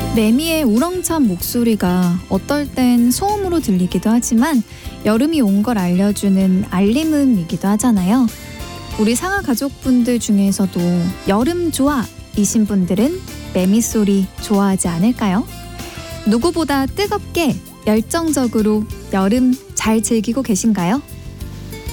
매미의 우렁찬 목소리가 어떨 땐 소음으로 들리기도 하지만 여름이 온 걸 알려주는 알림음이기도 하잖아요. 우리 상하 가족분들 중에서도 여름 좋아 이신 분들은 매미 소리 좋아하지 않을까요? 누구보다 뜨겁게 열정적으로 여름 잘 즐기고 계신가요?